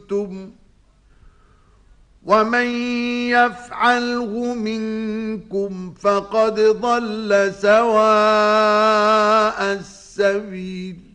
كنتم ومن يفعله منكم فقد ضل سواء السبيل